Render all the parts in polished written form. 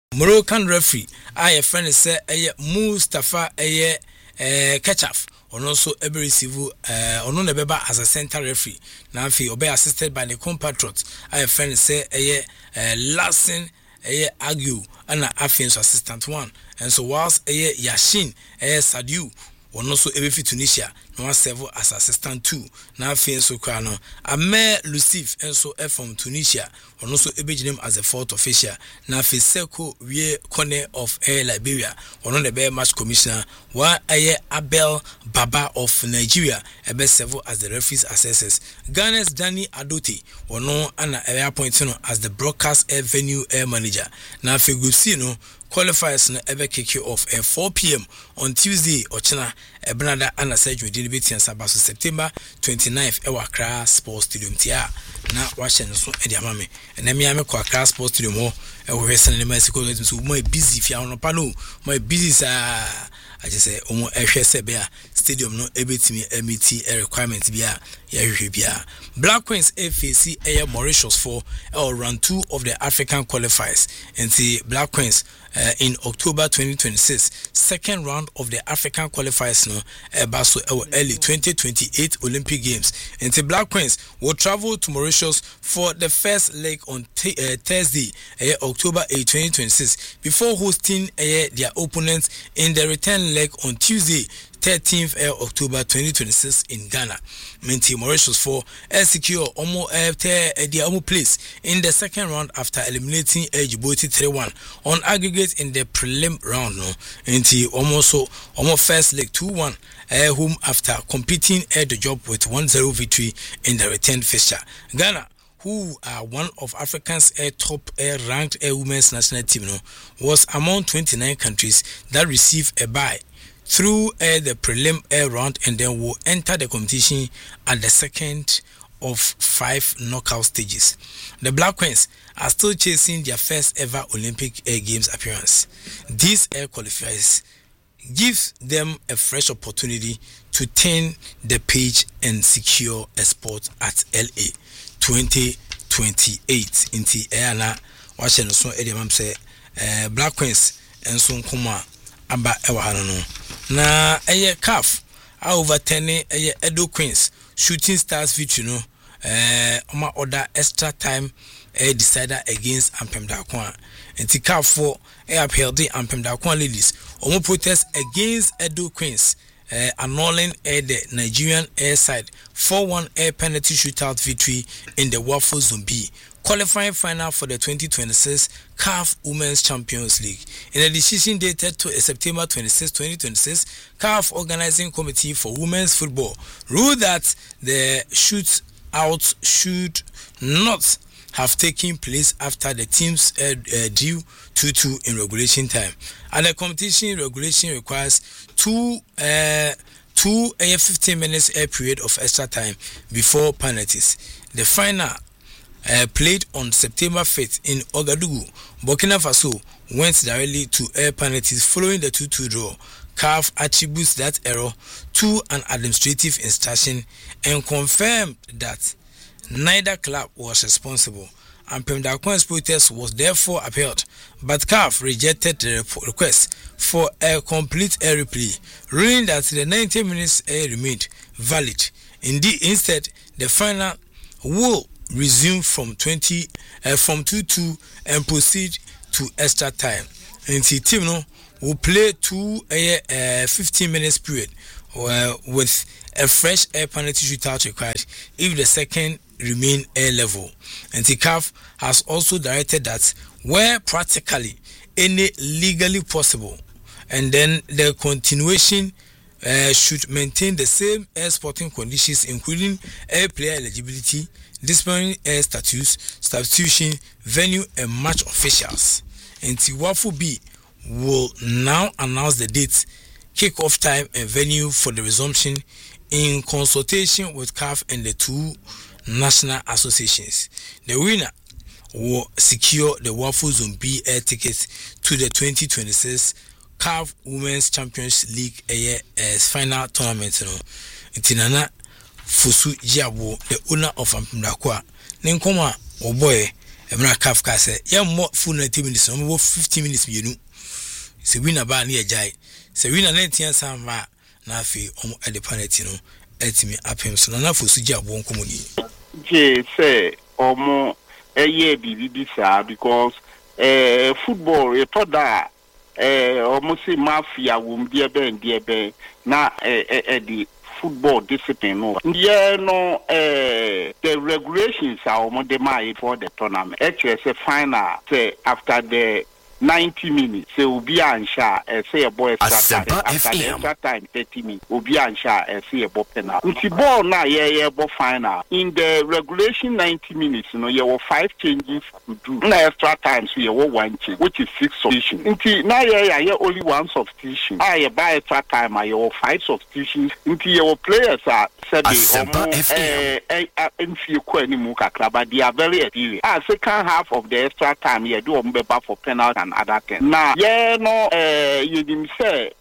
Moroccan referee a friend is Mustafa Ketchaf or also every civil ono nebeba as a center referee. Now fi obey assisted by the compatriots. I friend say Lassen Agu and Afian's assistant one. And so whilst Yashin Sadiu or also every Tunisia no serve as assistant 2 now Fian so crano Amer Lucif and so from Tunisia or also him as a fourth official now Fiseko we corner of Liberia or on the bear match commissioner while Abel Baba of Nigeria ebe serve as the referees assessors. Ghana's Danny Adoti or no Anna appointed as the broadcast venue manager now Figusino qualifiers na ever kick you off at 4 p.m. on Tuesday Ochina Ebnada Anna Sergio Dinibiti and Sabaso September 29th Ewa Accra Sports Stadium tia na washen so ediamame and then me Accra Sports Stadium ho ewo hwesen ne Mexico so mo busy fia no pa no mo busy sa I just say omo ehwese be a stadium no ebetimi meet requirement bia ya hwehwe bia. Black Queens FAC Mauritius for round 2 of the African qualifiers and the Black Queens in October 2026 second round of the African qualifiers no baso early 2028 Olympic Games and the Black Queens will travel to Mauritius for the first leg on Thursday October 8 2026 before hosting their opponents in the return leg on Tuesday 13th October 2026 in Ghana. Minty Mauritius for secure their place in the second round after eliminating Djibouti 3-1 on aggregate in the prelim round. No, Minty almost first leg 2-1 home after competing the job with 1-0 victory in the return fixture. Ghana, who are one of Africa's top ranked women's national team, was among 29 countries that receive a bye through the prelim round and then will enter the competition at the second of 5 knockout stages. The Black Queens are still chasing their first ever Olympic Games appearance. These qualifiers gives them a fresh opportunity to turn the page and secure a spot at LA 2028 in the Ayana Washington so Edimam say Black Queens and so kuma aba ewahano no na CAF overturning Edo Queens Shooting Stars victory no oma order extra time decider against Ampem Dakwa and CAF for upheld the Ampem Dakwa ladies omo protest against Edo Queens annulling the Nigerian air side 4-1 penalty shootout victory in the Waffle Zone B qualifying final for the 2026 CAF Women's Champions League. In a decision dated to September 26, 2026, CAF Organizing Committee for Women's Football ruled that the shootout should not have taken place after the teams drew 2-2 in regulation time. And the competition regulation requires 15 minutes period of extra time before penalties. The final played on September 5th in Ouagadougou, Burkina Faso, went directly to air penalties following the 2-2 draw. CAF attributes that error to an administrative instruction and confirmed that neither club was responsible. And Ampem Dakwan's protest was therefore upheld, but CAF rejected the request for a complete air replay, ruling that the 90 minutes air remained valid. Instead, the final will resume from 2-2 and proceed to extra time. And the team will play 15 minutes period with a fresh air penalty shootout required if the second remain air level. And the CAF has also directed that where practically any legally possible, and then the continuation should maintain the same air sporting conditions, including air player eligibility, disciplinary air status, substitution, venue, and match officials. And Tiwafu B will now announce the date, kick-off time, and venue for the resumption in consultation with CAF and the two national associations. The winner will secure the Waffle Zone B air tickets to the 2026 CAF Women's Champions League final tournament. Itinana Fusu Jiabo, the owner of Ampimdakwa, Ninkoma Oboye, Emra CAF ka say ye mo full 90 minutes no mo 15 minutes bienu se winner ba na ye jai se winner 19 san ma na afi omo e de penalty no etimi apem so na fosu gi abo nkomoni je say omo eye bibi sa because football e to da almost mafia wum die na the football discipline no the regulations are almost the for the tournament say final say after the 90 minutes say obi ansha say a boy start after the extra time 30 minutes obi ansha say a ball penalty the ball na ball final in the regulation 90 minutes you were 5 changes to do na extra time so you were 1 change which is 6 substitutions until now only 1 substitution by extra time you were 5 substitutions until your players are said if you ko animu kakra but they are very experienced second half of the extra time you do back for penalty other thing. Now, you didn't say,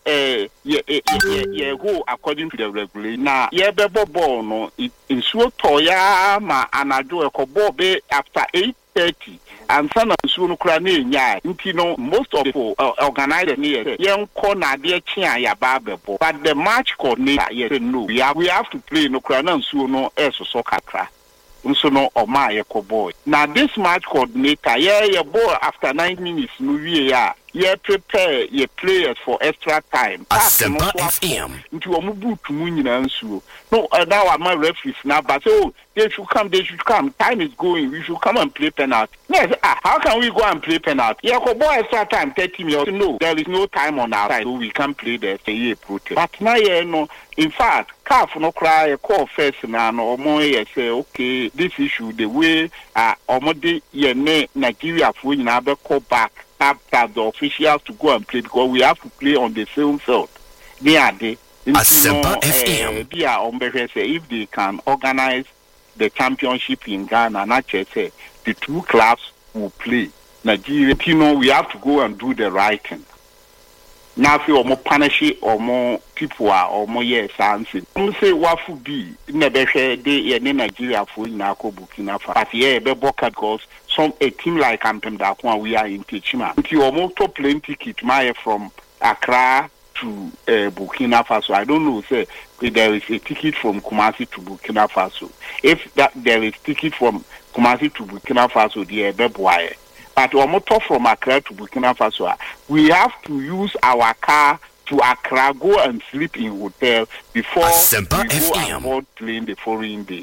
go according to the regulation. Now, bebo no, in so toya ma anado a kobo be after 8:30. And some of the Ukraine, most of the organizers near young corner, dear Chia, Yababo. But the match coordinator, yes, no, we have to play in Ukraine, so no, soccer. So no my boy. Now this match coordinator, your ball after 9 minutes, prepare your players for extra time. Asempa FM. Into a mubu to Munyansu. No, now I'm my referees now, but so they should come. Time is going. We should come and play penalty. Yes, how can we go and play penalty? Boy extra time 30 minutes. No, there is no time on our side, so we can play the protest. But now in fact, CAF no cry call first now no more say okay, this issue the way omode Nigeria for you call back after the officials to go and play because we have to play on the same field. They are they if they can organize the championship in Ghana, not just say the 2 clubs will play. Nigeria, we have to go and do the right thing. Now, if you more punish or more people are or more yes, answer. I'm say what would be never share day in Nigeria for Nako Burkina Faso. But yeah, because a team like Ampem Dakwa we are in Tichima. If you are more top plane ticket, my from Accra to Burkina Faso. I don't know, say if there is a ticket from Kumasi to Burkina Faso. If that there is ticket from Kumasi to Burkina Faso, the Bebwaye. But Omoto from Accra to Burkina Faso, we have to use our car to Accra, go and sleep in hotel before Asempa we go and board plane the following day.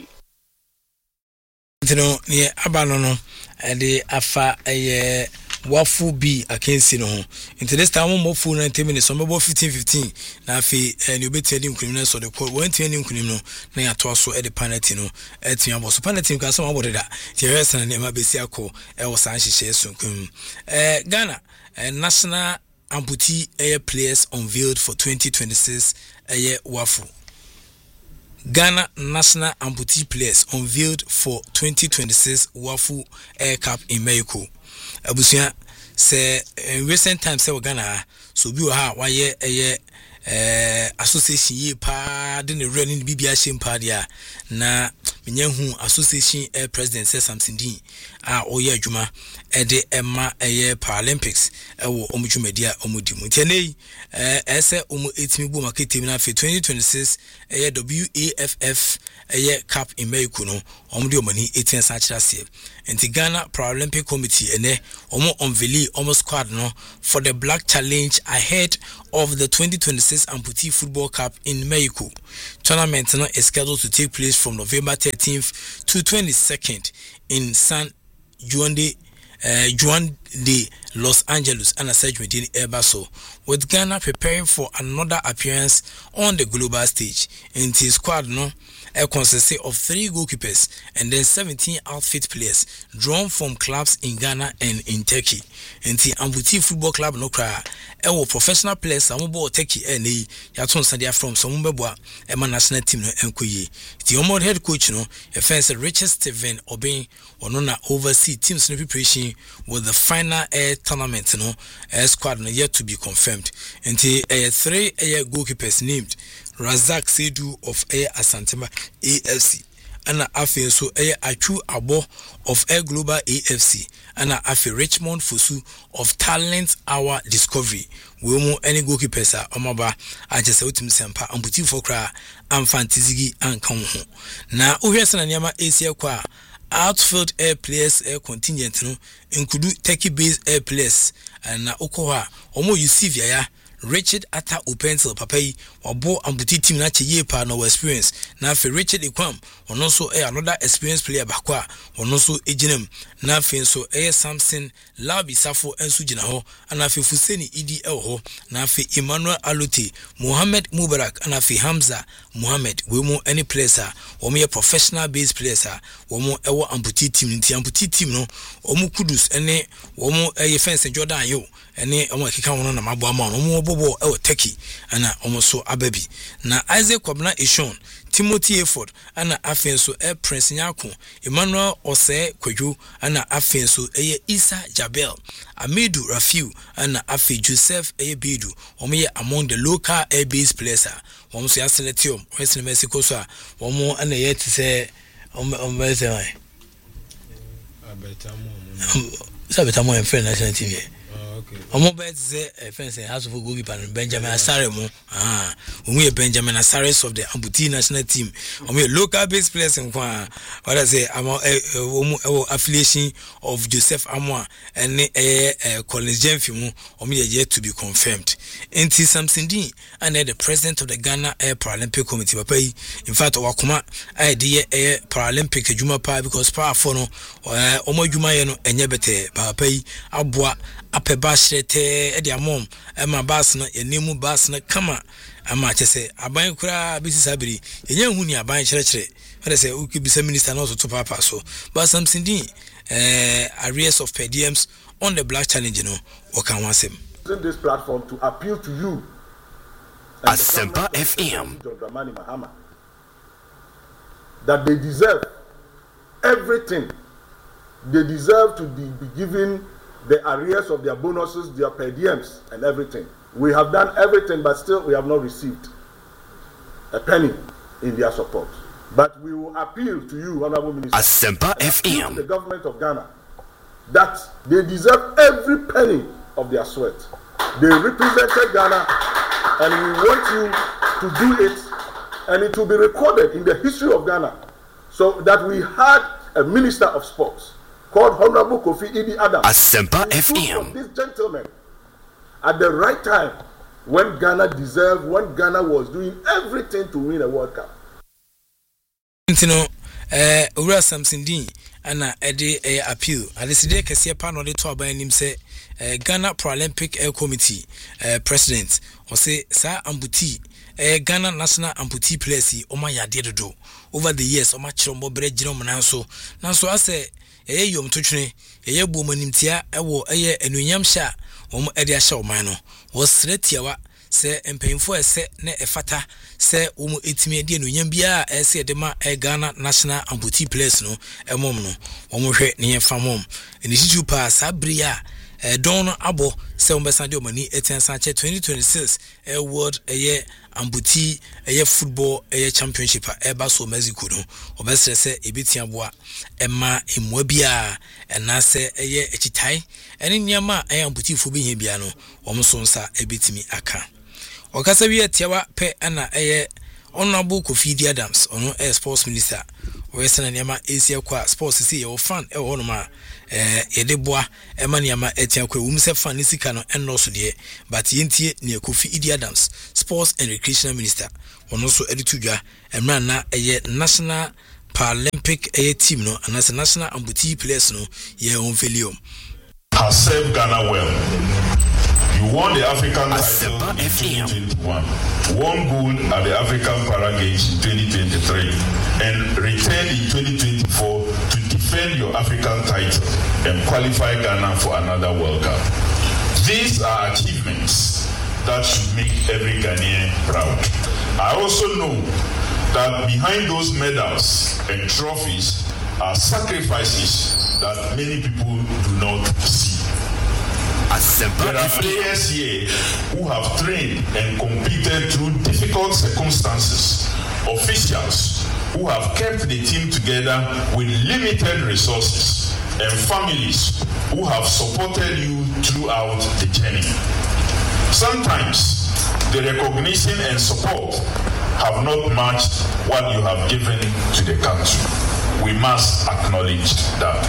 Near Abanono, and the Afa a wafu B against no. Into this time, more full 90 minutes, some about 15. Now, and you be telling criminals or the court went to any criminal, nay at also at the penalty no, at me about penalty because some about that. The rest and Emma Besiaco, was anxious soon. Ghana, national amputee air players unveiled for 2026 a year wafu. Ghana national amputee players unveiled for 2026 Wafu Air Cup in Mexico. Abusia say in recent times say Ghana so bi ha wa ye association ye pa de ne running bibia shempa dia na menyahu association president say Samson Dean oye adwuma de ema Paralympics wo omudwumadia omudimu tianei ese omu etimi bu market na fe 2026 WAFF Cup in Mexico no omudi omani 18 sachirase enti Ghana Paralympic Committee ene omo unveil omo squad no for the Black Challenge ahead of the 2026 Amputee Football Cup in Mexico. Tournament no is scheduled to take place from November 13th to 22nd in San Juan de Los Angeles and a surge within Airbus, with Ghana preparing for another appearance on the global stage. In the squad no consists of 3 goalkeepers and then 17 outfit players drawn from clubs in Ghana and in Turkey. In the Amputee Football Club no cry professional players some ball Turkey and yaton sadia from some beboa national team no enkoye. The Omod head coach no offense Richard Steven Obin onona oversee teams no preparation with the final tournament no squad no yet to be confirmed. And the 3 goalkeepers named Razak Sedu of Asantema AFC, ana afi nso Achu Abo of Air Global AFC ana afi Richmond Fosu of Talent Hour Discovery we mu any goalkeepers a omaba agese utim sempa ambuti fokra amfantizigi anka ho na ohwese na niama esia kwa outfield air players air contingent no include Turkey based air players na okoha omo Yusuf Yaya Richard Atta Opensil papai wabo ambuti team na cheye pa no experience na fe Richard Ekwam ono so another experienced player bakwa ono so ejinem na fe so Samson Labi Safo enso gina ho ana fe Fuseni Idi ho na fe Emmanuel Alote Mohammed Mubarak ana fe Hamza Mohammed we mu any players a wo me professional based players a wo mu ewo ambuti team no omu Kudus ene wo mu fence Jordan yo ene omo keka wono na mabo ama no bobo Turkey ana omo so ababi na Isaac Kwabna Eshon Timothy Efford ana afenso Prince Nyako Emmanuel Ose Kweju ana afenso Isa Jabel Amidu Rafiu ana afi Joseph Bedu omo among the local air base players omo so yaseletium West Mexico so omo ana yet say omo say why abetamo en friend national TV. Omo bet say fence house of goalkeeper Benjamin Asare mo we Benjamin Asare of the Ambuti national team omo local based players in kwa what I say affiliation of Joseph Amwa and Collins Jemfimu omo yet to be confirmed. Enti Samson Dean and the president of the Ghana Air Paralympic Committee papa in fact wakuma idea Air Paralympic adwuma pa because powerful no omo adwuma ye no enye bete papa aboa apeba shrete e dia mom e ma bas na enemu bas na kama ama chese aban kura bisi sabiri enye hu ni aban kire whether say uki bisa minister na to papa so but something din arrears of per diems on the black challenge no okan wasem using this platform to appeal to you Asempa FM that they deserve everything. They deserve to be given the arrears of their bonuses, their per diems, and everything. We have done everything, but still we have not received a penny in their support. But we will appeal to you, Honorable Minister, Asempa FM, the government of Ghana, that they deserve every penny of their sweat. They represented Ghana, and we want you to do it, and it will be recorded in the history of Ghana, so that we had a minister of sports called Honorable Kofi Idi Adams. Asempa FM. This gentleman, at the right time, when Ghana deserved, when Ghana was doing everything to win a World Cup. Ura Samson Dean ana ede appeal adeside kese pa no de to aban nim se Ghana Paralympic Air Committee president o say sa ambuti Ghana national amputee players oma yade dodo over the years oma chirombo bre ginom nanso ase yom totwene bu manimtia ewo enunyam sha omo ede ahya oman no wo sretiawa se empanyimfo ese na efata se omo etimi ede enunyam bia ese de ma Ghana national amputee players no emom no omo hwe ne yefam mom eni jitu pa sabria don abo se ombesa de omani etensa che 2026 world ambuti football championship eba so Mexico no obesere se ebetia boa ema emwa bia na se echitai ene niama ambuti fo behia bia no omso nsa ebetimi aka okasa wi etiawa pe ana Honorable Kofi Idi Adams ono sports minister wesana niama esia kwa sports si ye fan ho no ma yedeboa ema niama etia kwa wumse fan sika no enno so de but yentie ne Kofi Idi Adams sports and recreational minister ono so editudwa emra na national Paralympic team no and as national amputee players no ye on velium has served Ghana well. You won the African title in 2021, won gold at the African Para Games in 2023, and returned in 2024 to defend your African title and qualify Ghana for another World Cup. These are achievements that should make every Ghanaian proud. I also know that behind those medals and trophies are sacrifices that many people do not see. There are players here who have trained and competed through difficult circumstances, officials who have kept the team together with limited resources, and families who have supported you throughout the journey. Sometimes the recognition and support have not matched what you have given to the country. We must acknowledge that.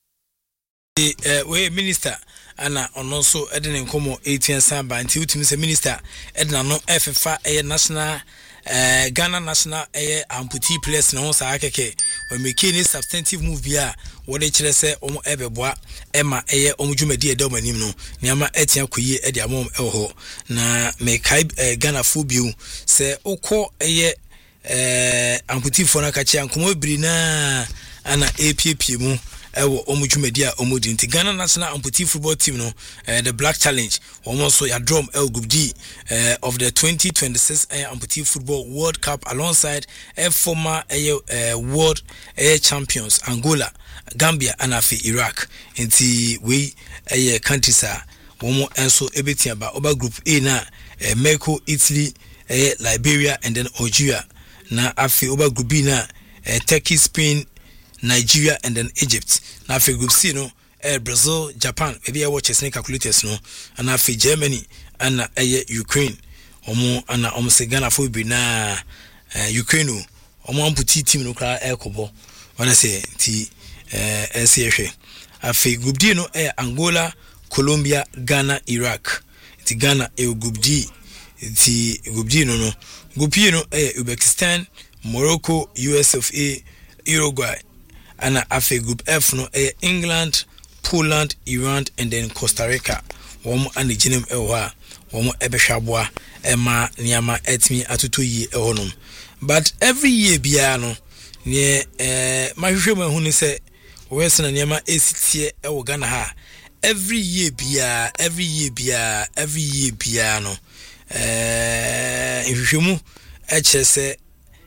We minister ana ono so edene nkomo 18 samba nti utimi se minister edna no FFA national Ghana national amputee players no sa akeke we make any substantive move bia wo de kire se omo ebeboa ema omo dwumadi eda omanim no niama etia koyi ede amom eho na me kai Ghana fobiu se okọ amputee fo na ka chia nkomo ebiri na ana APP mu ewo omudwumadi a omudi nti Ghana national amputee football team no the Black Challenge almost ya drum Group D of the 2026 amputee football World Cup alongside former world champions Angola, Gambia and Iraq nti we countries are womo enso ebetia ba oba Group A na Mexico, Italy, Liberia and then Algeria na afi oba Group B na Turkey, Spain, Nigeria and then Egypt. Now for Group C no Brazil, Japan, maybe I watch a calculators no, and now for Germany and Ukraine. Omo and almost Ghana for be na Ukraine no. Omo amputee team no kra kobo. When I say T SCFA. Afi Group D no Angola, Colombia, Ghana, Iraq. Ti Ghana Group D. Ti Group D no. Group E no Uzbekistan, Morocco, US of A, Uruguay. And after Group F no England, Poland, Iran and then Costa Rica. Womo and the genem ewa womo ebeshabwa ema niama etmi atutu yi ehonum. But every year bia no ne mahwehwe ma hunu se we se na niama esitie ewo Ghana ha. Every year bia no nhwehwemu echese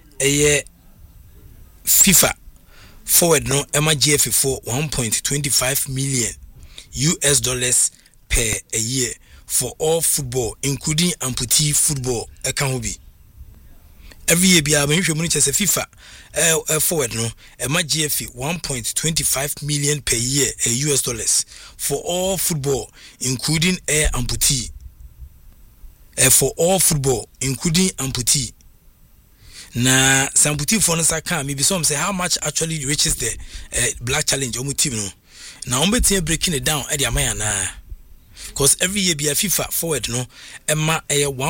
FIFA forward no GFA for 1.25 million US dollars per a year for all football, including amputee football. Every year, FIFA forward no GFA 1.25 million per year US dollars for all football, including amputee. For all football, including amputee. Na amputee for nsa kan maybe some say how much actually reaches the Black Challenge omu team no. Na ombetie breaking it down e dia man na. Because every year be a FIFA forward no emma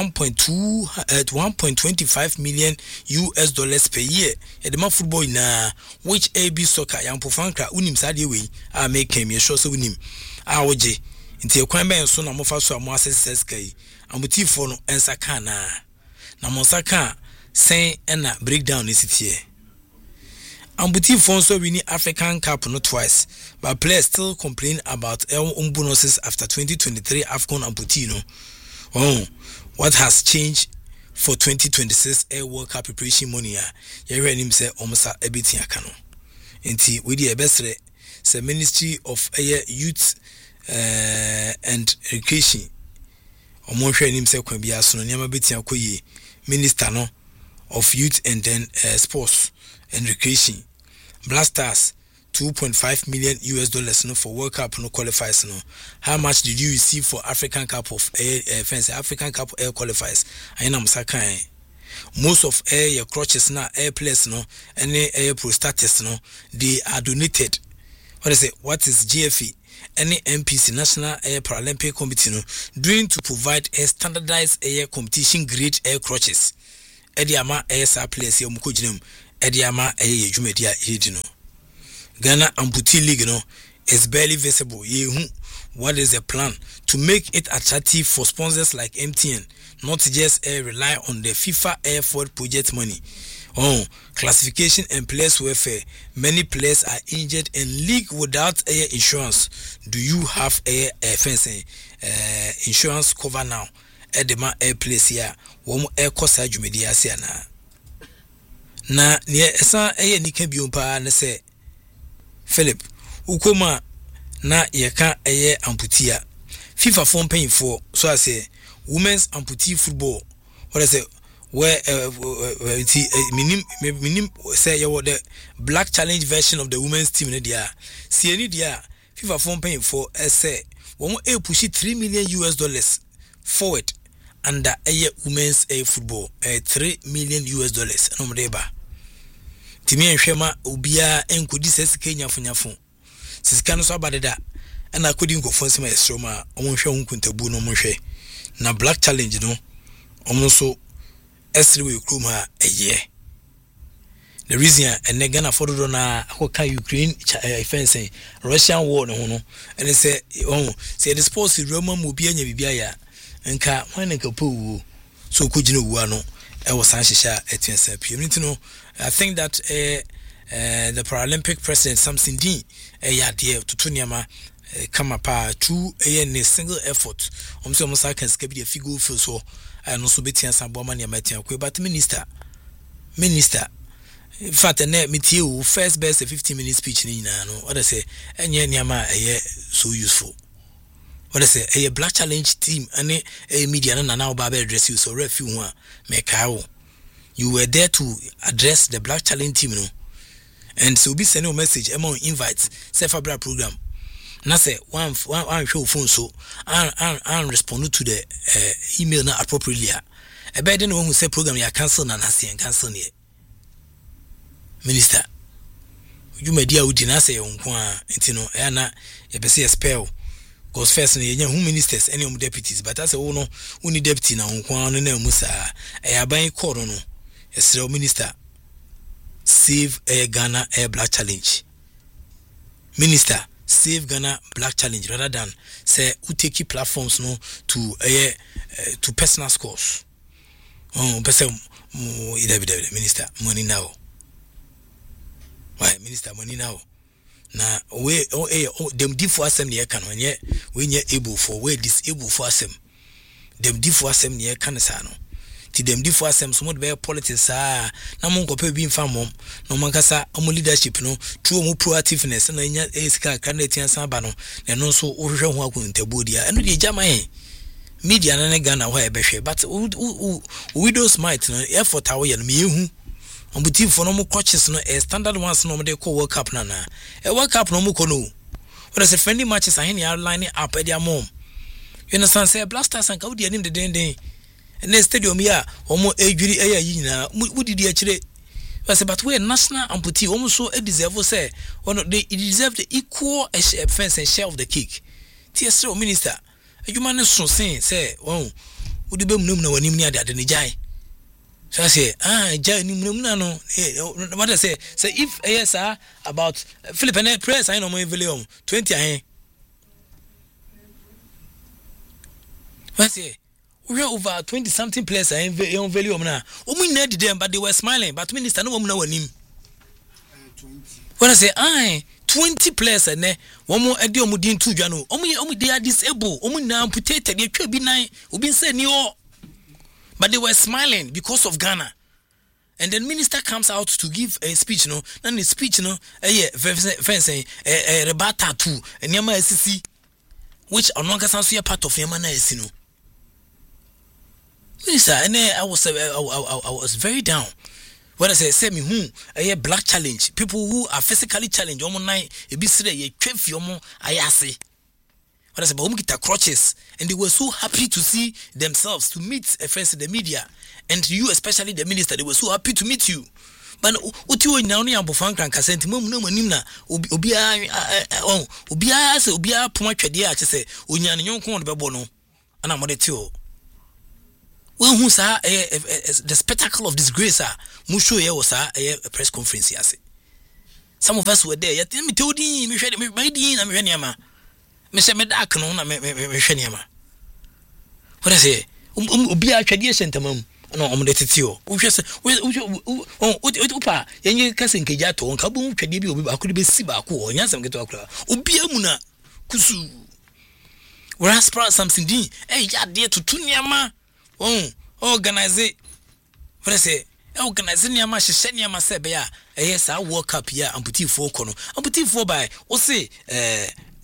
1.25 million US dollars per year. E the football na which AB soccer yampo fanka unim sade we a make him sure so unim. A oje nti ekwan ben so na mo fa so amo access kai. Amputee for no ensa kan na. Na mo nsa kan say and breakdown is it here. Amputee Fonso winning African Cup not twice, but players still complain about bonuses after 2023 Afcon amputee no. Oh, what has changed for 2026 World Cup preparation money? You heard him say almost everything I can. Inti we the best say Ministry of Youth and Education. Omo hwe him say kwan bia so no nyama betia koye minister no of youth and then sports and recreation. Blasters 2.5 million US dollars no for World Cup no qualifiers no. How much did you receive for African Cup of African Cup air qualifiers? Ayina msakan. Most of your crutches na air players no any air pro status no they are donated. What is GFA? Any MPC National Air Paralympic Committee no doing to provide a standardized air competition grade air crutches. Ediama ASA players here mukojinem Ediama jumedia yedino. Ghana Amputee League no is barely visible. What is the plan to make it attractive for sponsors like MTN, not just rely on the FIFA Air Forward project money? Classification and players welfare. Many players are injured and league without air insurance. Do you have insurance cover now? Edema air place here. Womo air cost jumedi asiana. Na niye esa nika biompa na se Philip ukoma na yeka amputee FIFA form paying for so I say women's amputee football. What I say where minim say you the black challenge version of the women's team in there. See any there FIFA phone paying for say one push $3 million forward under a women's football $3 million no deba. Timi enhwema obia enkodi sesike nyafonyafo. Sisika no so abade da and I couldn't go for some estroma omhwe hunkuntabu no mohwe na black challenge no omoso esri we krum ha eye the reason and Ghana for do na akoka Ukraine fencing Russian war no no and say say the sports Roman mu bia nya bibia ya nka wan nka po so kujina wu ano e wo san hihya etensa pm no I think that the Paralympic president Samson Dean ya de tutuniama come up to a single effort. So can skip the figure for so and also be some woman but minister. In fact, meet you first best a 15-minute speech in what I say, and yama so useful. What I say, a black challenge team and a media and now Baba address you so refuge make how you were there to address the black challenge team, and so be sending a message among invites, Sefabra program. Na say one show phone so and respond to the email na appropriately. A bed then who say program ya cancel na say cancel ne. Minister, you may dear with na say onko a ntino e na e be say spell cause first na yen who ministers any of deputies but as no uni deputy na onko no na musa e aban call no e minister save Ghana black challenge. Minister save Ghana black challenge rather than say who take platforms no to personal scores. Person minister money now. Why minister money now? Na we them di for asem ne kan onye we nye able for we disable for asem. Them di for asem ne kan sa no. Ti dem di for asem so mo be politics na mo nkopa bi mfa mom no mankasa omo leadership no true omo proactiveness na nya esika candidate ansa ba no na no so ohwehwe ho akuntabu dia eno de jaman media na ne Ghana ho e behwe but widows might no effort awo ye no me hu ombuti for no mo coaches no standard ones no mo de call World Cup na World Cup no mo ko no what is friendly matches ahen ya line up e dia mom you understand say Blasters and Kaudi anim de den and the stadium here, almost a jury a year. Would did you actually? But we national amputee almost so a deserve say, they deserve the equal offense and share of the cake. TSO minister, a human so saying, say, oh, would you be no one near that than a jai? So I say, jai no, what I say, if ASR about Philip and press, I know my volume 20. What say? We are over 20 something players in value now. We needed them, but they were smiling. But minister, no one know him. When I say, 20 players and one more idea mudin two jano. Only they are disabled. Only now amputated. They could be nine. We been saying but they were smiling because of Ghana. And then minister comes out to give a speech, no. And the speech, no. Fencing a rebata too. And Yama SC, which are not a part of Yamana SC. Minister, and I was very down. When I say me who a black challenge, people who are physically challenged, almost night, a bit say, I say. When I say, but get crutches, and they were so happy to see themselves to meet a friend in the media, and you, especially the minister, they were so happy to meet you. But what you now near Bufankan Cassent, no manimna, Ubia Pumachadia, to say, Unyan Yon Con Babono, and I'm on the two. Well, who say the spectacle of disgrace? Musho ye was a press conference. Yes, some of us were there. Yet me told him, me share my dean, I'm Reniama. Me say me dark no, na me Reniama. What I say? Be a tradition to mum. No, the titio. Upa, yenye cousin Kejato, and Kabu Chadibi, could be Sibaku, or Yansam get to Akla. Ubia Muna Kusu. Whereas something, ya dear to Tunyama. Organize it. What I say, organizing your mash, Shania Masebea, yes, I woke up here and put you for corner. I put you for by, or say,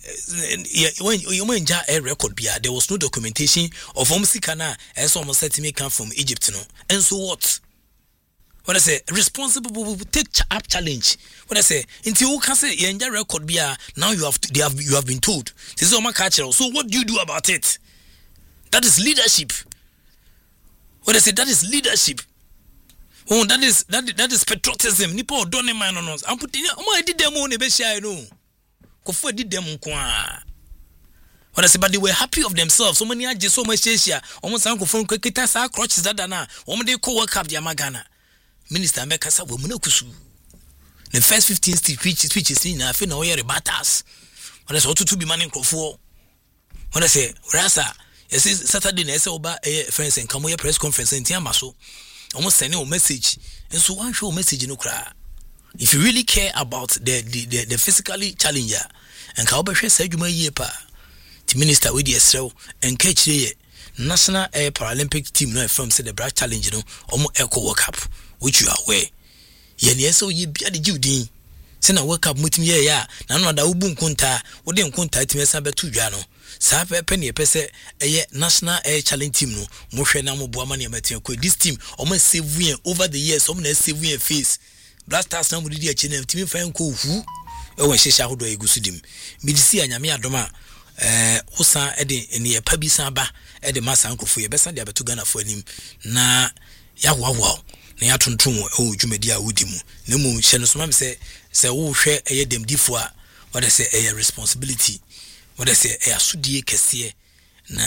when a record bia, there was no documentation of Omsikana and so almost said to me come from Egypt, no. And so what? When I say responsible will take up challenge. When I say until you can say your record bia, now you have been told. This is my culture. So what do you do about it? That is leadership. When I say that is leadership. Oh, that is patriotism. Nipo don't man on us. I'm putting I did them on the best I know. Kofu did them kwa. When I say but they were happy of themselves. So many are just so much Asia. Almost uncle from Kita sa crutches that na. They co-work up the Amagana. Minister Mekasa wo munakusu. The first 15 speeches in I feel no here batters. When I say to be manning Kofu. When I say Rasa, yes Saturday na say oba friends and come here press conference in Tiamaso. Almost sending a message, and so one show message no cry. If you really care about the physically challenger, and Kaoba said you may yepa, the minister with the SRO and catch the National Air Paralympic team no from said the black challenge, you know, almost echo work up, which you are aware. Yen so ye be the Judy. Send a work up with me, ya, none of the Ubun Kunta, what then contact me Sabe to Jano. Sabe penny pese national air challenge team no mohwe na mo boamani amatia ko this team almost save we over the years almost save we face blasters na mo di achi na team fa nko hu e won hihia hodo egusudim midisi anyame adoma usa ede ene ye pa bi san ba ede masa nkofo ye besa de abeto Ghana fo anim na ya wawa na ya tonton o dwumadi a wodi mu na mu hye no so ma se wo hwe eye dem difo a what they say a responsibility. What I say, a sudie kesiye na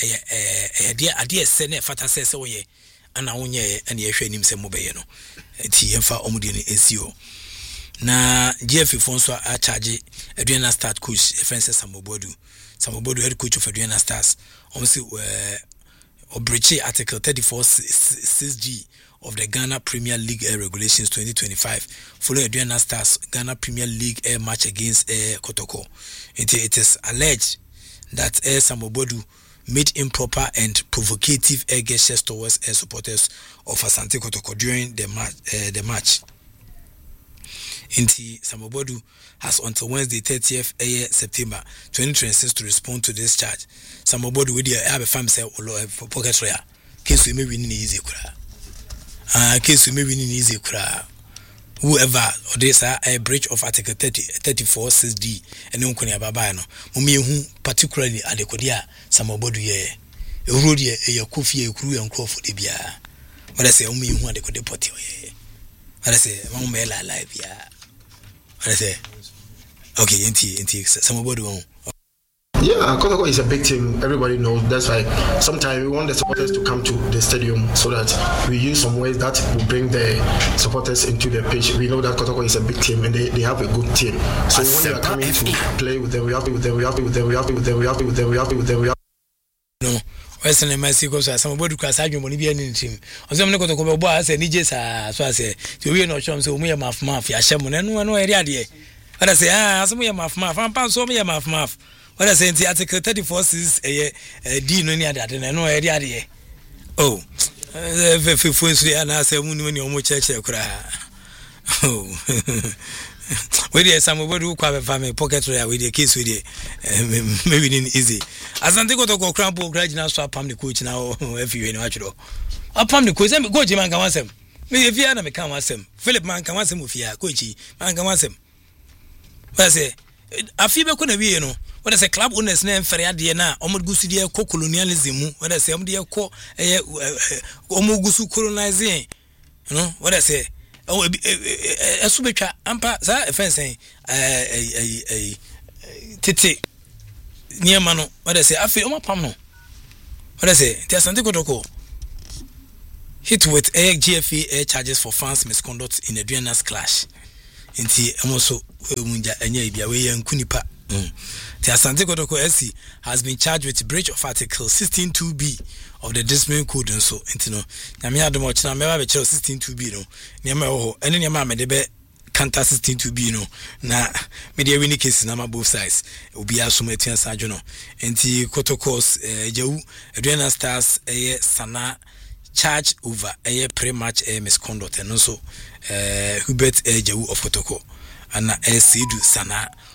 ade se na fata se woye ana wonye ane yehwe nim se mobeye no ti yemfa omudi ne ensio na GF Fonso a charge Adriana Stars coach Francis Samobodu head coach of Adriana Stars almost breach article 34(6)(g) of the Ghana Premier League Air Regulations 2025 following Adriana Stars Ghana Premier League Air match against Kotoko. It is alleged that Samobodu made improper and provocative air gestures towards air supporters of Asante Kotoko during the match. Inti Samobodu has until Wednesday 30th September 2026 to respond to this charge. Samobodu with the air fam say pocket rare. Case we may win easy kura. Case we may win easy kura. Whoever or this a breach of article 34(6)(d) and unkoni ababa no. Mumi hu particularly adekodia Samobodu ye. Erodi ye kofi ye kuru enko for de bia. What I say mumi hu adekode poti ye. What I say mama la live ya. What I say okay, inti Samobodu on. Yeah, Kotoko is a big team. Everybody knows. That's why sometimes we want the supporters to come to the stadium so that we use some ways that will bring the supporters into the pitch. We know that Kotoko is a big team and they have a good team. So when you are coming to play with them, we have to with them. No. Western Mexico, somebody can say money be any team. On some Kotoko boy, I say Nijes, so I say, to be no chance, so we are mafia, Shamon, and no area. But I say, as we are mafia, I'm pound so me a mafia. What I say in the article 34(6) D no near that, and I know area. Oh, if we and I say, when you almost church, oh, where there somebody who have a family pocket with the kids with it, maybe easy. As I think to go crampo, graduate swap the coach now, if you know, upon the coach, go to man can want him. Maybe if you are not come once him, Philip man can want him with ya, coachy, man can want him. But I say, a fever couldn't be, you know. What I say, club owners name Ferriadia na, Omogusu dear co colonialism, what I say, dear co Omogusu colonizing. You know, what I say, oh, a subica, ampa, a fencing, a titi near Mano, what I say, I feel my pamno. What I say, there's something to hit with GFA air charges for fans misconduct in a Adriana's clash. Inti Amoso Munja Enya we and Kunipa. The Asante Kotoko SC has been charged with breach of Article 16(2)(b) of the Discipline Code and so intino. Namia do much na meba be 16(2)(b) no. Niama ho ene niama me de be counter 16(2)(b) no. Na me de wini case na ma both sides. Obi asoma etian sajo no. Enti Kotoko's Jewu Adriana Stars sana charge over pre-match misconduct and also Hubert Jewu of Kotoko and Sidu Sana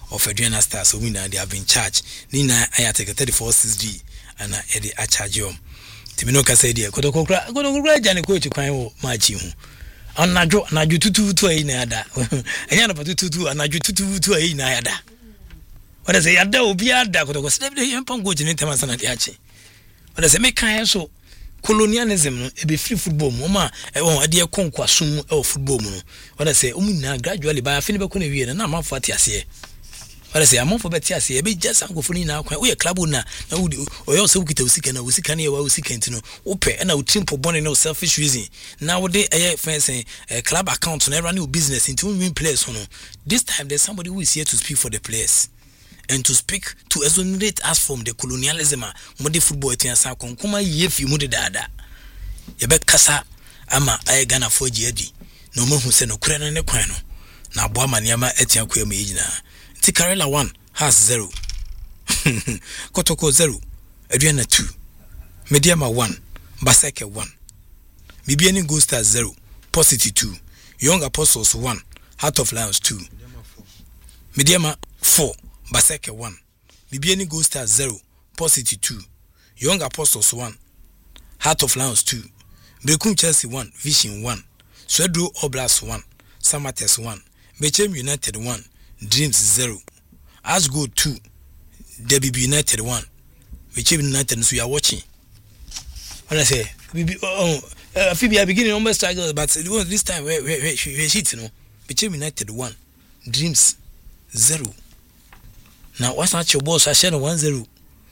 of Adriana Stars. So we now they have been charged. Nina I take a 34-6D and I charge you. Timino Kasa dear, go to Jani go to Quine Machi. On Naju to a nada. Ayana Patu and Naju to a nada. What I say, Ada will be at that. Was never the young Pongo in Tamasan at Yachi. What I say, make kind so colonialism, a be free football, Mama, a dear conquer soon or football. What I say, Umina gradually by a Philip Conevian and I'm off for Tiasia. What I say, I'm off for Tiasia, be just Uncle Funny now, we are clubuna, or also get to seek and we seek any we seek to know, open and I would simple bonnet no selfish reason. Nowadays, a fancy a club account and every new business into win players. This time there's somebody who is here to speak for the players. And to speak to exonerate us from the colonialism, modi football etiansa konkoma yefi mudi dada. Yebe kasa ama aye Ghana for GD. No mo hu se no kura ne kwan no. Na aboa maniama etian kwa me yina. Nti Karela 1 has 0. Kotoko 0. Aduana 2. Mediama 1. Baseke 1. Bibiani Gold Stars 0. Positive 2. Young Apostles 1. Heart of Lions 2. Mediama 4. Baseke 1. Bibiani Gold Stars 0. Positive 2. Young Apostles 1. Heart of Lions 2. Bekum Chelsea 1. Vision 1. Swedro Oblast 1. Samates 1. Bechem United 1. Dreams 0. Asgo 2. DBB United 1. Bechem United, so you are watching. When I say, Phoebe, I beginning almost struggle, but this time we shit, you know. Bechem United 1. Dreams 0. Now, what's not your boss? I said 1-0.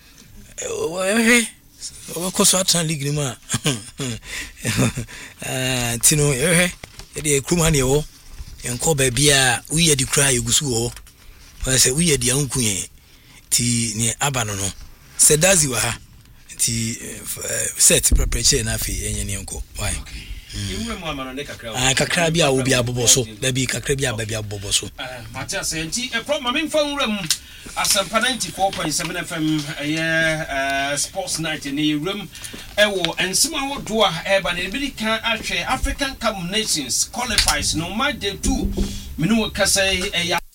Of course, I can't league anymore. Tino, the Krumani, and call baby, we had to cry, you go. I said, we had the uncle, near Abanono. Said, does you are set preparation, and uncle. Why? Kakrabia will be a boboso, baby Kakrabia, baby a boboso. Matia said, a problem phone room. Asampa 94.7 FM sports night in the room and somehow do a but it can actually African Cup nations qualifies no matter 2 minu kase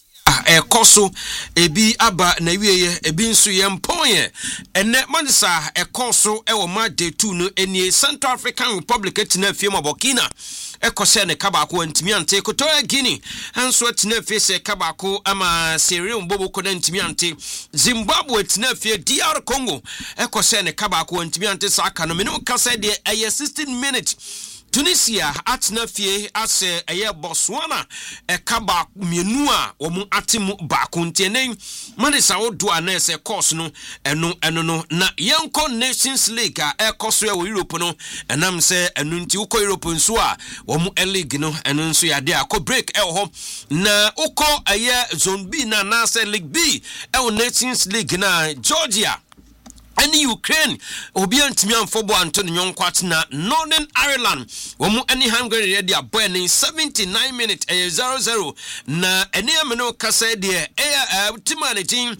ekoso ebi aba na wieye ebi nso ye mponye ene manisa ekoso ewo matter 2 no eni Central African Republic etina fie Burkina ekose ne kabako ntimi ante kotoa Guinea anso etina fie se kabako ama Sierra Mbobo ko ntimi ante Zimbabwe etina fie DR Congo ekose ne kabako ntimi ante saka no menu kase de 16 minutes Tunisia atna fie ase eye Botswana ekaba mienu a omu atemu baako ntenen manisa odo anese course no eno no na yenko Nations League a ekoso ya Europe no enam se enu nti uko Europe nso a omu league no eno nso ya de akọ break ho na uko eye zone B na nase League B Nations League na Georgia and Ukraine obian timian fobo Anthony Nyankwat na Northern Ireland womu any Hungary ready a boy in 79 minutes 0-0 na eni ameno kasa de timanity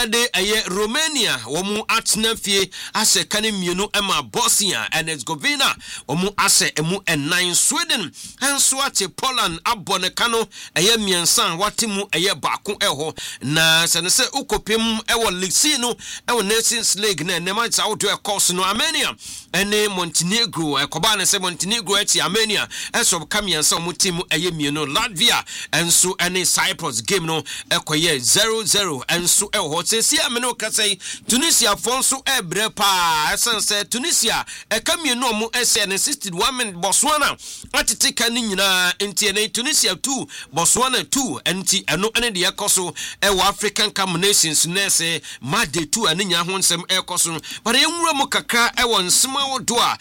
de Romania womu atna fie ase kane mienu ema Bosnia and Herzegovina womu ase emu en9 Sweden enso ate Poland abone kano miensan watemu baako eho na senese ukopem League C no Nations League na nema sa auto course no Armenia ene Montenegro ekobane se Montenegro eti Armenia enso kamiensa mu team mienu Latvia enso ene Cyprus game no ekoye 0-0 enso sesi ameno kasai Tunisia fonso ebre pa esense Tunisia ekamienu mu ese ne 61 minute Botswana atitika ni nyina enti ene Tunisia 2 Botswana 2 enti eno ene de ekoso African Cup Nations nese made 2 ene nya ho nsem ekoso but enwura mu kakra nsema wodo a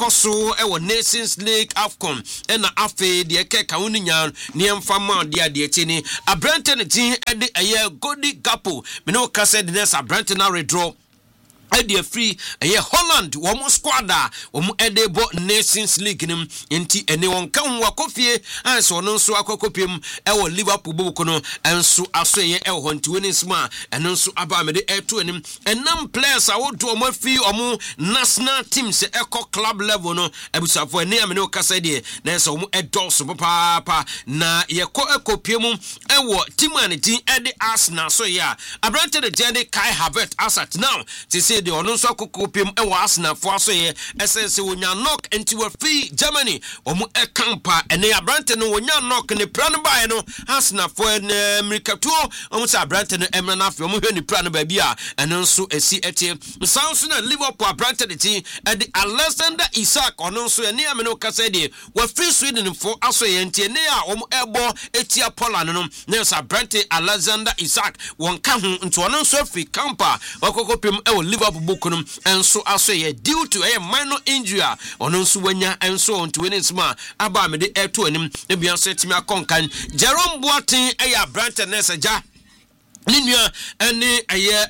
ekoso Nations League AFCON ena afe de keka woninya ne emfama de ade tini abrante ne tin ede Godi Gapo me no kase de nesa abrante na redraw idea free Holland womo squad womo edebo Nations League nim enti ene wonka ho akofie anso no nso akokopiem ewo Liverpool bukono enso asoye ewo nti woni sma eno nso aba me de eto anim enam players awodo omo fi omo national teams eko club level no abusafo ene amene okasa de na enso omo edoso papa na yeko ekopiem ewo team aneti ede Arsenal so ya abrante de jende Kai Havertz asat now to say the ono so kokopiem ewo Arsenal fo so ye essence wonya knock enti we free Germany omo ekampa ene abrante no wonya knock ne plan bae no Arsenal fo America to omo say abrante no emra na afi omo hwe ne plan ba bia ene nso esi etie sounds na Liverpool abrante de ti e the Alexander Isak ono nso ene ame no kasa de we free Sweden fo aso ye enti ene a omo ebo etia Poland no na so abrante Alexander Isak wonka ho nto ono nso free camper wakokopem ewo Liverpool bukunum enso aso ye due to a minor injury ono nso wanya enso onto weni sma aba me de eto anim e bia so etimi akonkan Jerome Boateng eya Brighton nesaja Ninua ene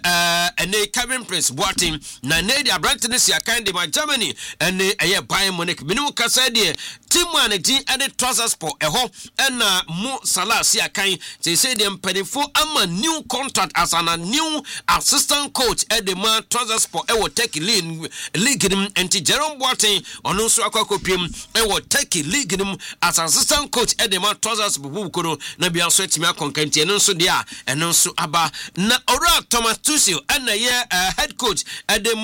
ene Kevin Prince Boateng na ne dia Brighton si akan de ma Germany ene Bayern Munich binu kasa de team managing ene Trabzonspor eho ena Mo Salah si akan say dem pedifo ama new contract as an new assistant coach at the man Trabzonspor ewo take league nim enti Jerome Boateng ono so akokopiem ewo take league nim as assistant coach at the man Trabzonspor bukono na bia so etimi akonkanti eno so dia eno so aba na ora Thomas Tuchel ena ye head coach at the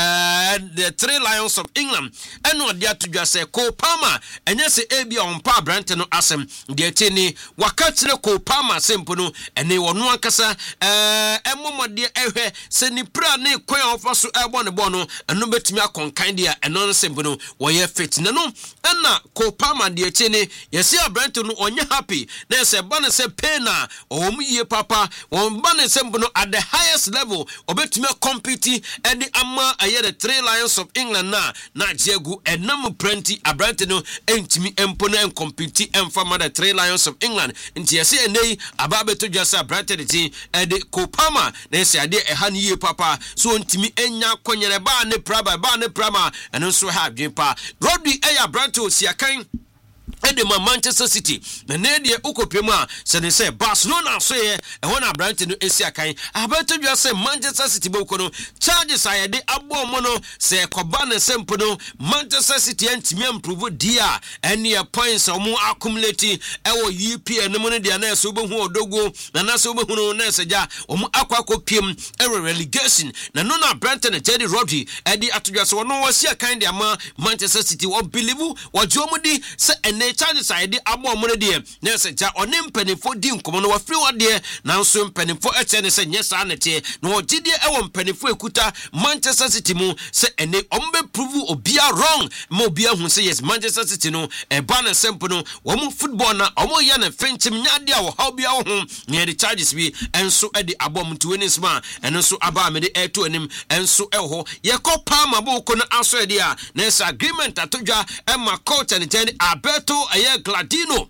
the Three Lions of England eno dia to just say Cole Palmer enye se ebia on pa Brighton no asem de tini wakatire Cole Palmer sempo no ene wono akasa emomode ehwe se ni pra ne kwan ofaso ebo ne bono eno betimi akonkan dia eno sempo no wo ye fit na no ena Cole Palmer de tini yesi Brighton no onye happy na se bana se pena omuye papa bane sembo no at the highest level obetumi compete and the ama aye the Three Lions of England na jegu enam plenty abrante no entimi empo na compete emfama the Three Lions of England nti yesi enei ababe to jasa abrante de the Kopama na yesi ade eha ne ye papa so ntimi enya konyere ba ne prama eno so ha dwenpa Rodri eya abrante osiakan Edema Manchester City na nedie ukopemu a se say Barcelona so ye ehona Brighton no esi akan abeto dwa say Manchester City boko no charges ayede abo mo no se koba na sempo no Manchester City antimi improve dia ene points omo accumulate ewo EPL no mo no dia na so obehu odogo na so obehu no na seja omo akwakopiem relegation na no na Brighton Jedi Rodri edi atodwa so no wasi akan dia ma Manchester City wo believe wo jomudi se ene charges ayede abo mo no dia na seja one mpanifo di nkomo no wafri wode na nso mpanifo eche ne se nyesa na tie no gidie ewo mpanifo ekuta Manchester City mu se ene ombe prove obia wrong mo obia hu se yes Manchester City no e ba na sempo no wo mu football na omo ya na fenchim nyade a wo ha obia wo hu ne the charges bi enso e de abom to wini sma enso aba me de eto anim enso eho ye ko Palmer bo ko no aso e dia na esa agreement atodwa e ma coach and ten Alberto aye Gladino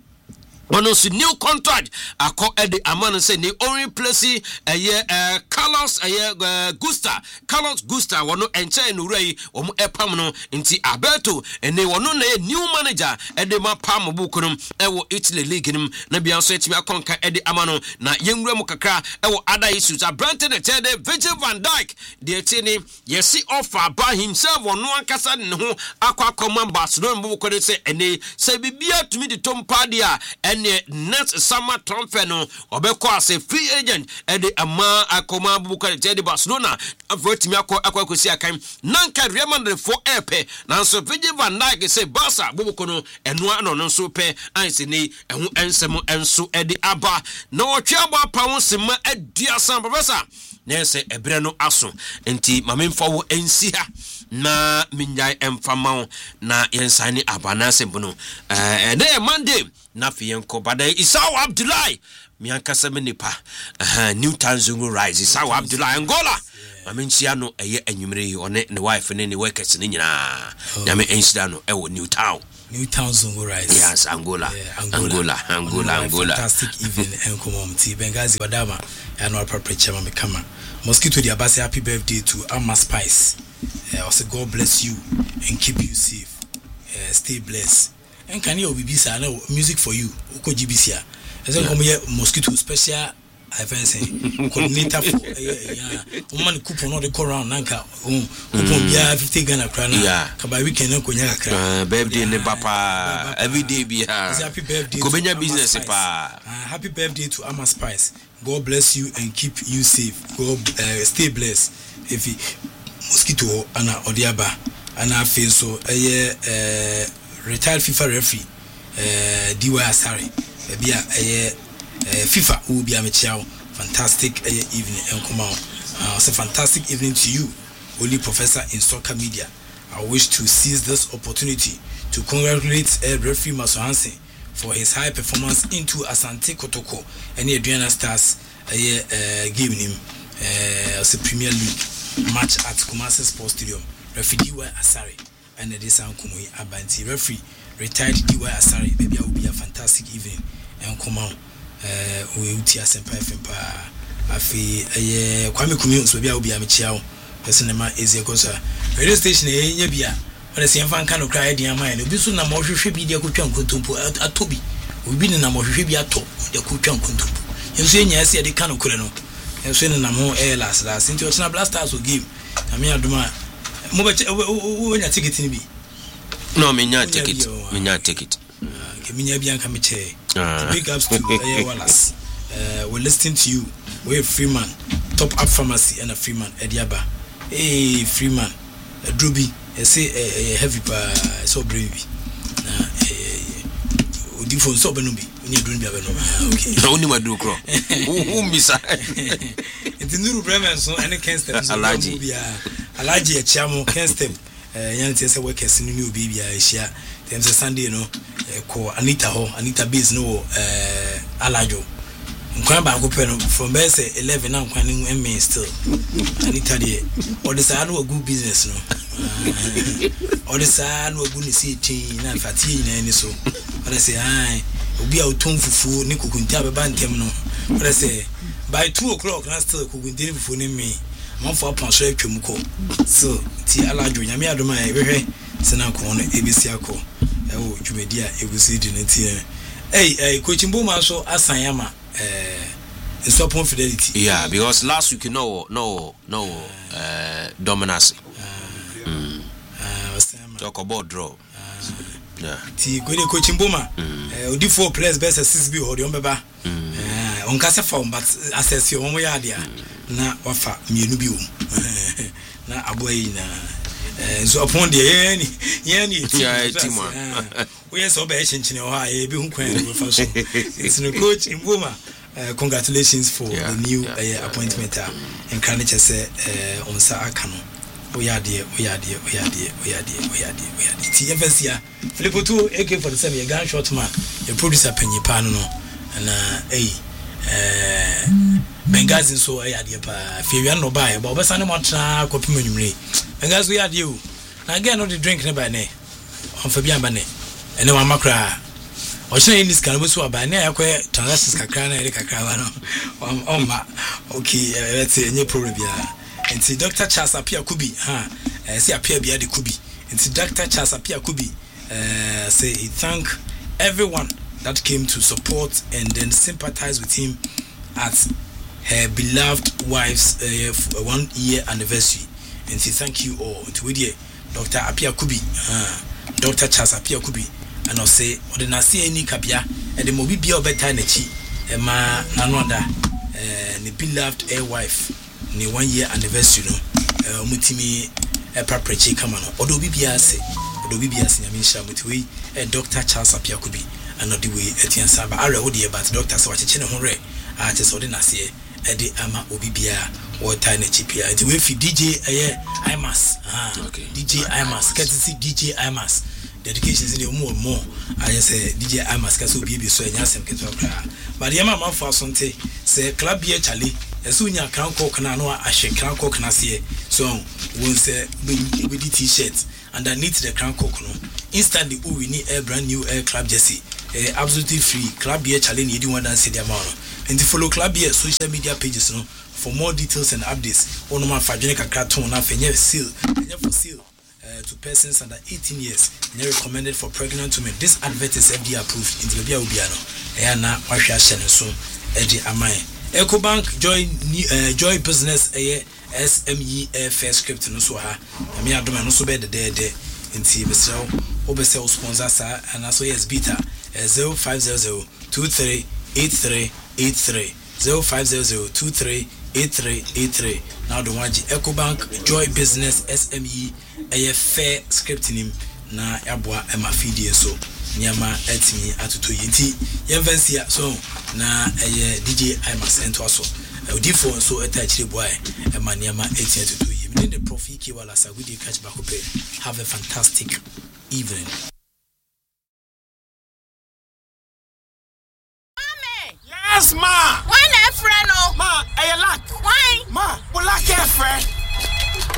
Ono si new contract ako edi amano se ni only place Carlos Carlos Gusta wono enche no rai omo epam no nti Alberto ene wono na new manager edi ma pam bukunum ewo Italy league nim na bia so etimi akonka edi amano na yenwura mu kakra ewo other issues Abrante na tede Virgil van Dijk de etini yesi offer by himself wono ankasa ne ho akwa Barcelona bukore se ene se bibia tumi de tompa dia next summer transfer no obeko as a free agent e de ama akoma bukare de Barcelona avrotimi akwakosi akan nanka Real Madrid for epe nanso Virgil van Dijk say Barca bubuko no eno no nso pe anse ni ehu ensem enso e de aba na otwa pa won sema aduasan professor nese ebre no aso enti mamemfa wo ensi ha na minyai emfama na yensani abana sembuno de Monday na fiyenko bada Isao Abdullahi miankasa menipa New Tanzungu Rise Isao Abdullahi Angola Mamensia no eye anwumre one ne wife ne ne workers ne nyina na me ensida no ewo Newtown Zongo Rice. Yes, Angola. Fantastic evening and community Bengazi Badama and our preacher me kama Mosquito the Abasi happy birthday to Amma Spice. Also God bless you and keep you safe. Stay blessed. And can you be music for you? Uko GBC. As I come here Mosquito special I fancy coordinator for woman coupon no the around nanka coupon bia 50 Ghana krana ka by weekend no konya kakra birthday ne papa every day bia happy birthday ko benya business pa happy birthday to Amma Spice. God bless you and keep you safe. God stay blessed. If Mosquito ana odiaba ana feel so retired FIFA referee DY Asare bia FIFA will be a fantastic evening and come out. It's a fantastic evening to you, only professor in soccer media. I wish to seize this opportunity to congratulate referee Maso Hansen for his high performance into Asante Kotoko and Adriana Stars giving him a Premier League match at Kumasi Sports Stadium. Referee DY Asare and the Desan Kumui Abanti. Referee retired DY Asare. Maybe will be a fantastic evening and come out. We uti asempa FM pa afi Kwame Kumi so bia obi amechia person na ma ezi kosa radio station enya bia wona se yemfa nka no kra edi amai no bi so na mo hwehwe bi de akotwa nkontompo atobi obi ne na mo hwehwe bi ato de akotwa nkontompo yenso enya ase de ka no kure no yenso ne na mo last nti otena blasters o game na me adoma mo be wonya ticket ni bi no menya ticket Keminya Bianca Miche. Big ups to Wallace. We're listening to you. We're Freeman, Top Up Pharmacy and a Freeman, Ediaba. Hey, Freeman, a Druby, say a heavy so brave. Different so benubi. When you're doing the okay. Only my do crow. Who miss it's new Bremen, so any can step. Alaji a chamo can step. Young Tessa workers in new baby. I share them Sunday, ko Anita Biz no Alajo. Nkwamba akopeno from base 11 now kwanin emme still. Anita de or the side no good business no. Or the side no good see chin na fati na ni so. Or say ai obi a oton fufu ni kokunti abeba ntem no. Or say by 2 o'clock na still kokunti fufu ni me. Man for upon so atwam ko. So ti Alajo nyame adoma e hwehwe sena ko no ebisi akọ. Oh, Jumedia, it was sitting in here. Hey, Coach Mboma so asayama stop fidelity. Yeah, because last week no dominance. Talk about draw. Yeah. Ti Coach Mboma. Odi 4 players best 6B or the ombeba. On kasa form but assess your own yadia. Na wafa mienu bi na aboyi na so upon the team we are so bad chinchine or I be it's no Coach Mboma. Congratulations for the new appointment and Kranicha say on Sa Akano. We are dear. TFS here. Filippo 2 AK-47 a gunshot man. Your producer Penny Pano and Benghazi so I had Fian no buy, but Bassana Matra Copimuni. Benghazi we had you. Again, not the drink never nay on Fabian Bane. And no one macra. Or say in this cannabis by near transactions Cacana Erica Cravano. Okay, let's say any problem. And see Dr. Charles Apia Kubi, see Apia Bia de Kubi. And see Dr. Charles Apia Kubi say he thank everyone that came to support and then sympathize with him at her beloved wife's 1 year anniversary. And say thank you all to Dr. Apia Kubi, Dr. Charles Apia Kubi. And I'll say, or the Nasi any Kapia, and the Mobi Bio Betanechi, and ma Nanwanda, the beloved air wife, the 1 year anniversary, Mutimi, a papreche Kamano, or do BBS, Yamisha, Mutui, and Dr. Charles Apia Kubi, and not the way Etienne Saba, I wrote about Dr. Swatchina Hore, artist or the Nasi, Eddie Ama Obibia, or Tiny Chipia, and the way for DJ Imas, DJ Imas, courtesy DJ Imas. The education is more and more. I say DJ Imas Casu Bibi so and Yasem Ketra. But the Yama for Sonte say Club here Charlie, ɛso nya crown cock na no ahye crown cock na se so won say we di t-shirt underneath the crown cock no instantly we need a brand new club jersey absolutely free club beer challenge you want to see the amount and to follow club beer social media pages no for more details and updates on my fajene kakra ton na fenye seal for seal to persons under 18 years and recommended for pregnant women. This advert is FDA approved in the Bia Ubiano na wahwa hye so edi amai Ecobank joy business SME first script no so ha me adoma no so be de nti besrew obese sponsor sa and so yes beta 0500 238383 0500238383 now the one Ecobank joy business SME fair script nim na yaboa ema feedie so nyama etimi atoto yinti yemvensia so na DJ Imax ento so odifo so etachire boy ema nyama eti atoto yimi the Profi Kiwala sa we dey catch back up. Have a fantastic evening. Yes ma.